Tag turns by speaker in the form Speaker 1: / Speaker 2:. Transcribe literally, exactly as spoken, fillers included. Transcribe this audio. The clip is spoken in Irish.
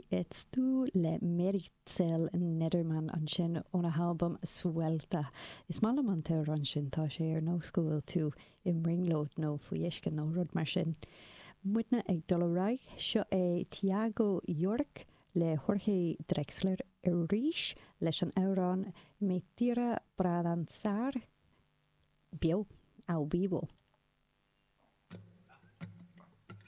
Speaker 1: It's tú le Meritxell Nederman an sin óna album Suelta. Is mála man te an sin tá sé ar nó scoil tú im ringlód nó fuiisce nó rud mar sin. Muidna ag dolóráig seo é Tiago York le Jorge Drexler a ríis leis an árán mé tíra bradan sár bio au vivo.